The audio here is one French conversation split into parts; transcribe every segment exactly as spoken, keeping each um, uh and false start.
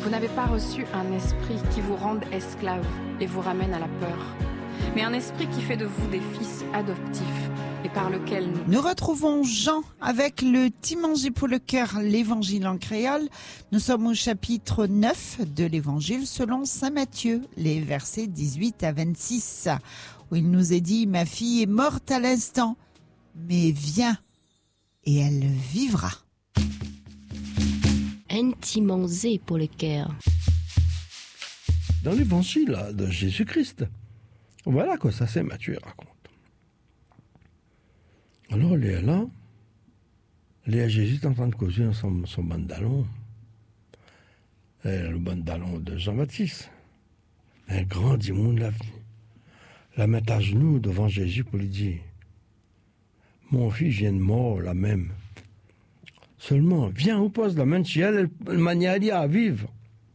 Vous n'avez pas reçu un esprit qui vous rende esclave et vous ramène à la peur, mais un esprit qui fait de vous des fils adoptifs et par lequel nous... Nous retrouvons Jean avec le Petit manger pour le cœur, l'évangile en créole. Nous sommes au chapitre neuf de l'évangile selon saint Matthieu, les versets dix-huit à vingt-six, où il nous est dit « Ma fille est morte à l'instant, mais viens et elle vivra. » Un petit manger pour le cœur. Dans l'évangile de Jésus-Christ, voilà quoi ça c'est Matthieu raconte. Alors Léa là, Léa Jésus est en train de causer dans son, son bandalon. Elle a le bandalon de Jean-Baptiste. Un grand démon de l'avenir. La met à genoux devant Jésus pour lui dire « Mon fils vient de mort là même. Seulement, viens ou pose la main sur elle, elle manière à vivre. »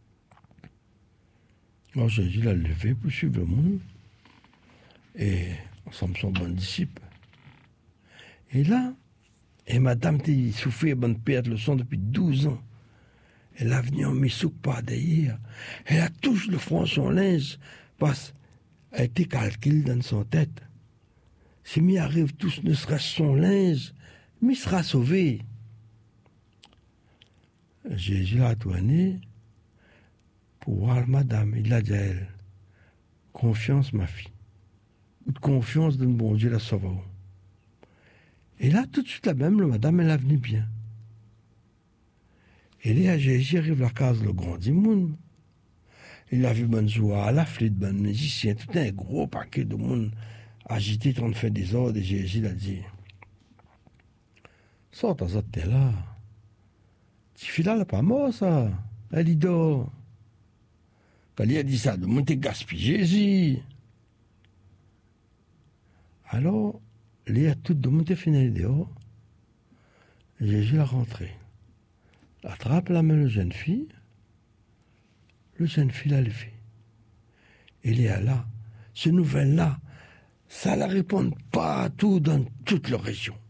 Alors Jésus l'a levé pour suivre le monde. Et ensemble son bon disciple. Et là, et madame t'es souffert bonne perte le sang depuis douze ans. Elle a venu en missouk par derrière. Elle a touché le front son linge parce qu'elle était calculée dans son tête. Si m'y arrive tous ne serait son linge, m'y sera sauvé. Jésus l'a tourné pour voir madame. Il a dit à elle, confiance ma fille. Ou de confiance de bon Dieu la sauveur. Et là, tout de suite, la même, la madame, elle a venu bien. Et là, Jésus arrive à la case, le grand du monde. Il a vu bonne joie, la flûte, bon musicien, tout un gros paquet de monde agité, en train de faire des ordres, et Jésus l'a dit, sors ta zot, t'es là. Tu fais là, elle n'est pas mort, ça. Elle y dort. Quand il a dit ça, de monter gaspiller Jésus. Alors, Léa toute de monter finale dehors. Jésus l'a rentré. Attrape la main de la jeune fille. Le jeune fille l'a levé. Et Léa là, ce nouvelle-là, ça la répond partout dans toute leur région.